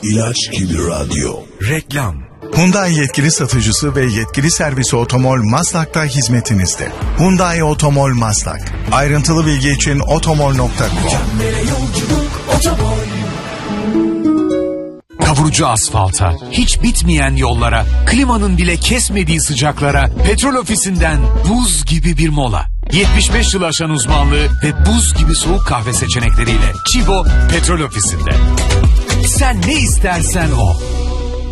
İlaç gibi radyo. Reklam. Hyundai yetkili satıcısı ve yetkili servisi Otomol Maslak'ta hizmetinizde. Hyundai Otomol Maslak. Ayrıntılı bilgi için otomol.com. Kavurucu asfalta, hiç bitmeyen yollara, klimanın bile kesmediği sıcaklara, Petrol Ofisi'nden buz gibi bir mola. 75 yıl aşan uzmanlığı ve buz gibi soğuk kahve seçenekleriyle Chibo Petrol Ofisi'nde. Sen ne istersen o.